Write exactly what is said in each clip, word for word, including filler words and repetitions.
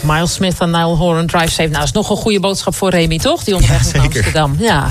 Miles Smith en Niall Horan, Drive Safe. Nou, is nog een goede boodschap voor Remy, toch? Die onderweg is naar Amsterdam. Ja.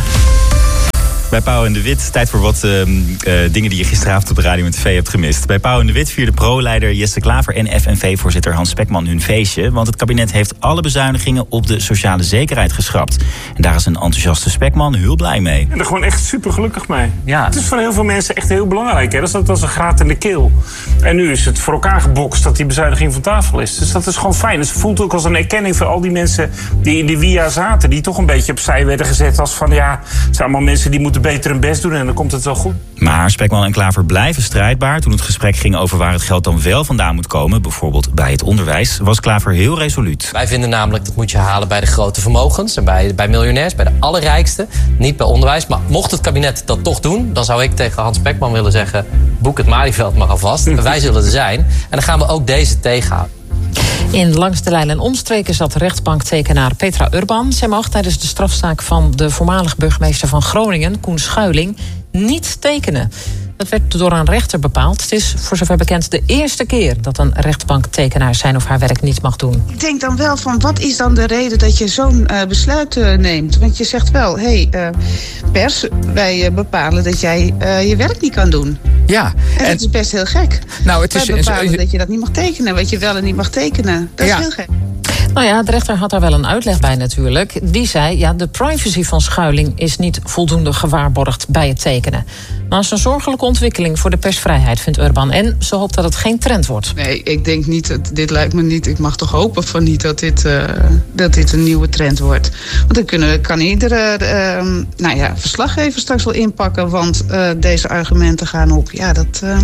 Bij Pauw en de Wit, tijd voor wat uh, uh, dingen die je gisteravond op de radio en tv hebt gemist. Bij Pauw en de Wit vierde Pro-leider Jesse Klaver en F N V-voorzitter Hans Spekman hun feestje. Want het kabinet heeft alle bezuinigingen op de sociale zekerheid geschrapt. En daar is een enthousiaste Spekman heel blij mee. Ik ben er gewoon echt super gelukkig mee. Ja. Het is voor heel veel mensen echt heel belangrijk. Hè? Dat is dat als een graat in de keel. En nu is het voor elkaar gebokst dat die bezuiniging van tafel is. Dus dat is gewoon fijn. Het voelt ook als een erkenning voor al die mensen die in de W I A zaten. Die toch een beetje opzij werden gezet als van ja, het zijn allemaal mensen die moeten beter hun best doen en dan komt het wel goed. Maar Spekman en Klaver blijven strijdbaar. Toen het gesprek ging over waar het geld dan wel vandaan moet komen, bijvoorbeeld bij het onderwijs, was Klaver heel resoluut. Wij vinden namelijk dat moet je halen bij de grote vermogens en bij, bij miljonairs, bij de allerrijksten, niet bij onderwijs. Maar mocht het kabinet dat toch doen, dan zou ik tegen Hans Spekman willen zeggen, boek het Malieveld maar alvast. Wij zullen er zijn. En dan gaan we ook deze tegenhouden. In Langs de Lijn en Omstreken zat rechtbanktekenaar Petra Urban. Zij mag tijdens de strafzaak van de voormalig burgemeester van Groningen, Koen Schuiling, niet tekenen. Dat werd door een rechter bepaald. Het is voor zover bekend de eerste keer dat een rechtbanktekenaar zijn of haar werk niet mag doen. Ik denk dan wel van, wat is dan de reden dat je zo'n uh, besluit uh, neemt? Want je zegt wel, hé, hey, uh, pers, wij uh, bepalen dat jij uh, je werk niet kan doen. Ja. En, en dat is best heel gek. Nou, het is, wij bepalen dat je dat niet mag tekenen, wat je wel en niet mag tekenen. Dat is ja. heel gek. Nou ja, de rechter had daar wel een uitleg bij natuurlijk. Die zei, ja, de privacy van Schuiling is niet voldoende gewaarborgd bij het tekenen. Maar het is een zorgelijke ontwikkeling voor de persvrijheid, vindt Urban. En ze hoopt dat het geen trend wordt. Nee, ik denk niet, dat, dit lijkt me niet, ik mag toch hopen van niet dat dit, uh, dat dit een nieuwe trend wordt. Want dan kunnen, kan iedere uh, nou ja, verslaggever straks wel inpakken, want uh, deze argumenten gaan op. Ja, dat, uh,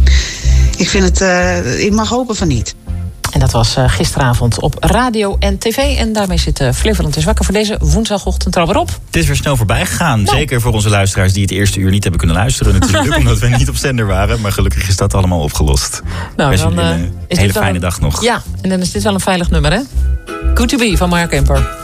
ik vind het, uh, ik mag hopen van niet. En dat was uh, gisteravond op radio en tv. En daarmee zit uh, Flevoland is wakker voor deze woensdagochtend er alweer op. Het is weer snel voorbij gegaan. Nou. Zeker voor onze luisteraars die het eerste uur niet hebben kunnen luisteren natuurlijk. Omdat we niet op zender waren. Maar gelukkig is dat allemaal opgelost. Nou, dan, uh, een uh, hele fijne een... dag nog. Ja, en dan is dit wel een veilig nummer, hè? Good to be van Mark Kemper.